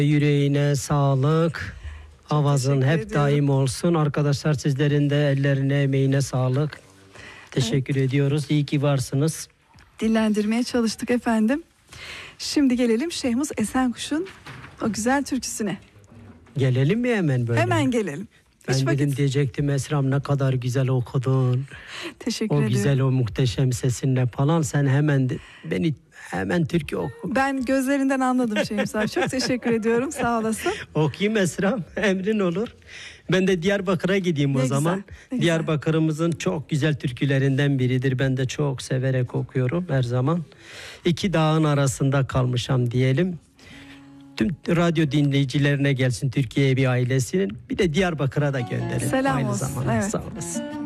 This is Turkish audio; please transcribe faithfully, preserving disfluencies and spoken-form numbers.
Yüreğine sağlık. Avazın hep ediyorum. daim olsun. Arkadaşlar sizlerin de ellerine, emeğine sağlık. Teşekkür evet. ediyoruz. İyi ki varsınız. Dillendirmeye çalıştık efendim. Şimdi gelelim Şehmuz Esenkuş'un o güzel türküsüne. Gelelim mi hemen böyle? Hemen gelelim. Ben Hiç dedim vakit... diyecektim Esra'm ne kadar güzel okudun. Teşekkür o ederim. O güzel o muhteşem sesinle falan sen hemen de, beni hemen türkü oku. Ben gözlerinden anladım Şehmuz abi. Çok teşekkür ediyorum. Sağ olasın. Okuyayım Esra'm. Emrin olur. Ben de Diyarbakır'a gideyim Ne o zaman. güzel, ne Diyarbakır'ımızın çok güzel türkülerinden biridir. Ben de çok severek okuyorum her zaman. İki dağın arasında kalmışam diyelim. Tüm radyo dinleyicilerine gelsin Türkiye'ye bir ailesinin. Bir de Diyarbakır'a da gönderin. Selam aynı olsun. zamanda. Evet. Sağ olasın.